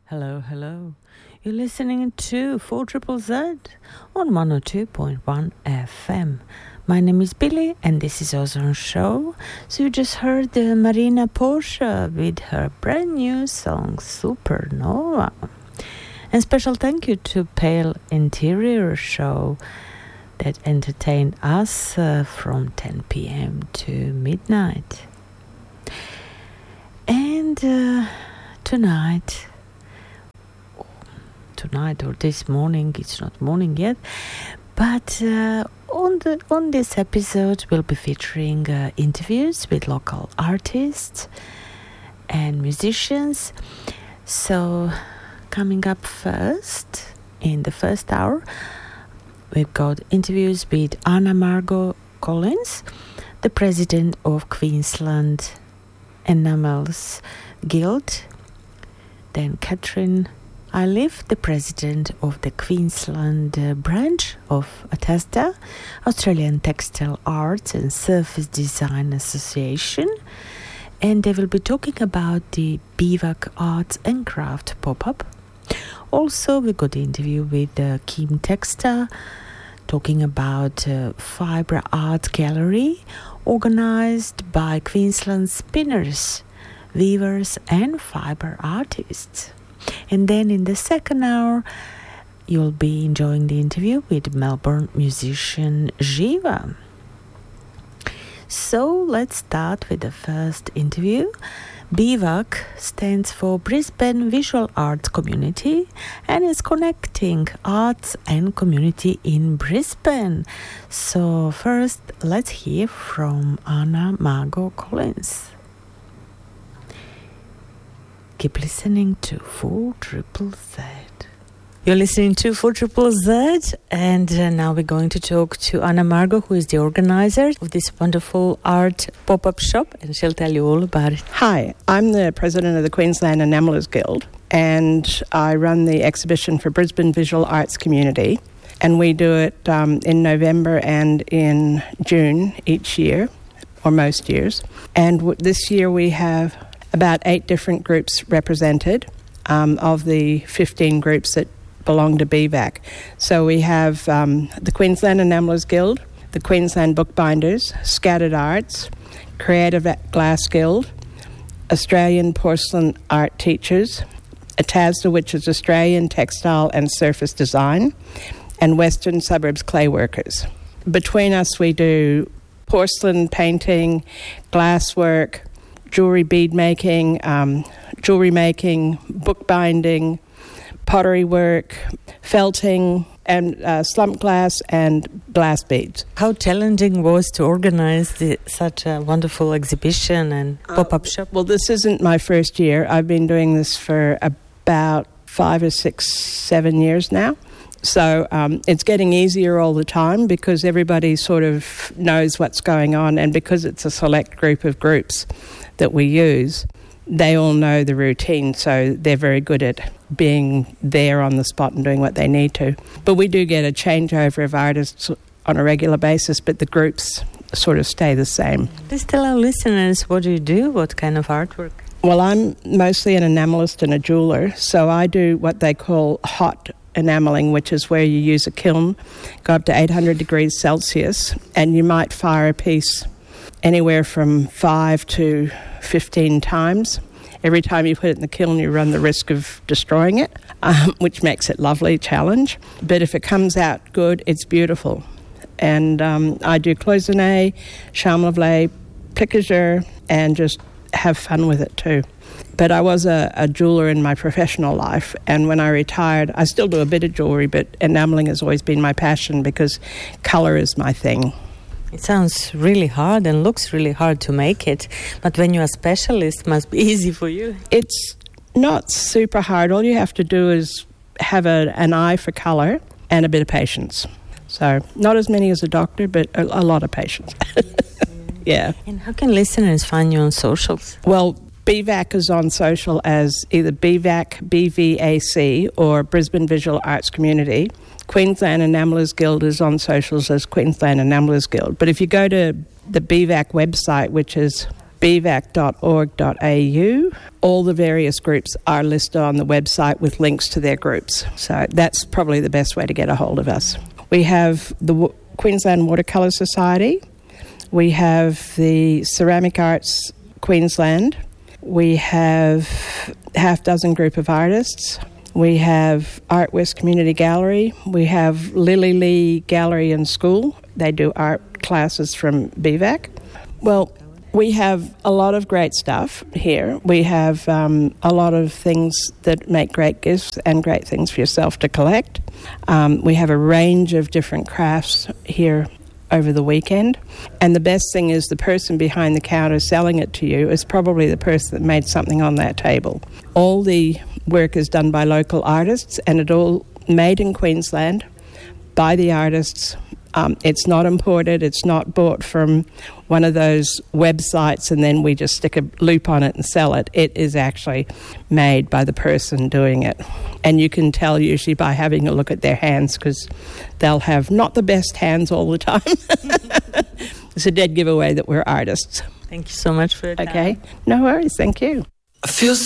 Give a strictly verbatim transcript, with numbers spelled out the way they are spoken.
Hello, hello. You're listening to four triple Z on one oh two point one F M. My name is Billy and this is Ozone Show. So you just heard uh, Marina Porsche with her brand new song Supernova. And special thank you to Pale Interior Show that entertained us uh, from ten p.m. to midnight. And uh, tonight... tonight or this morning, it's not morning yet, but uh, on the on this episode we'll be featuring uh, interviews with local artists and musicians. So coming up first, in the first hour, we've got interviews with Anna Margot Collins, the president of Queensland Enamels Guild, then Catherine Iliff, the president of the Queensland uh, branch of ATASDA, Australian Textile Arts and Surface Design Association, and they will be talking about the B V A C Arts and Craft pop-up. Also, we got the interview with uh, Kim Texta, talking about uh, Fibre Art Gallery, organised by Queensland spinners, weavers and fibre artists. And then in the second hour, you'll be enjoying the interview with Melbourne musician Jiva. So let's start with the first interview. B V A C stands for Brisbane Visual Arts Community and is connecting arts and community in Brisbane. So first, let's hear from Anna Margot Collins. Keep listening to four triple Z. You're listening to four triple Z, and uh, now we're going to talk to Anna Margot, who is the organizer of this wonderful art pop-up shop, and she'll tell you all about it. Hi, I'm the president of the Queensland Enamelers Guild, and I run the exhibition for Brisbane Visual Arts Community, and we do it um, in November and in June each year, or most years. And w- this year we have about eight different groups represented um, of the fifteen groups that belong to B V A C. So we have um, the Queensland Enamelers Guild, the Queensland Bookbinders, Scattered Arts, Creative Glass Guild, Australian Porcelain Art Teachers, ATASDA, which is Australian Textile and Surface Design, and Western Suburbs Clay Workers. Between us we do porcelain painting, glasswork, jewelry bead making, um, jewelry making, bookbinding, pottery work, felting, and uh, slump glass and glass beads. How challenging was to organize the, such a wonderful exhibition and uh, pop-up shop? Well, this isn't my first year. I've been doing this for about five or six, seven years now. So um, it's getting easier all the time because everybody sort of knows what's going on, and because it's a select group of groups that we use, they all know the routine, so they're very good at being there on the spot and doing what they need to. But we do get a changeover of artists on a regular basis, but the groups sort of stay the same. Please tell our listeners, what do you do? What kind of artwork? Well, I'm mostly an enamelist and a jeweler, so I do what they call hot enameling, which is where you use a kiln, go up to eight hundred degrees Celsius, and you might fire a piece anywhere from five to fifteen times. Every time you put it in the kiln, you run the risk of destroying it, um, which makes it lovely challenge. But if it comes out good, it's beautiful. And um, I do cloisonné, charme-levlé, piqueur, and just have fun with it too. But I was a, a jeweler in my professional life, and when I retired, I still do a bit of jewelry, but enameling has always been my passion because colour is my thing. It sounds really hard and looks really hard to make it, but when you're a specialist, it must be easy for you. It's not super hard. All you have to do is have a, an eye for colour and a bit of patience. So not as many as a doctor, but a, a lot of patience. Yeah. And how can listeners find you on socials? Well, B V A C is on social as either B V A C, B V A C, or Brisbane Visual Arts Community. Queensland Enamelers Guild is on socials as Queensland Enamelers Guild. But if you go to the B V A C website, which is b v a c dot org dot a u. All the various groups are listed on the website with links to their groups. So that's probably the best way to get a hold of us. We have the w- Queensland Watercolour Society. We have the Ceramic Arts Queensland. We have half dozen group of artists. We have Art West Community Gallery. We have Lily Lee Gallery and School. They do art classes from B V A C. Well, we have a lot of great stuff here. We have um, a lot of things that make great gifts and great things for yourself to collect. Um, we have a range of different crafts here over the weekend. And the best thing is the person behind the counter selling it to you is probably the person that made something on that table. All the work is done by local artists, and it all made in Queensland by the artists. Um, it's not imported. It's not bought from one of those websites and then we just stick a loop on it and sell it. It is actually made by the person doing it. And you can tell usually by having a look at their hands, because they'll have not the best hands all the time. It's a dead giveaway that we're artists. Thank you so much for your time. Okay. No worries. Thank you. I feel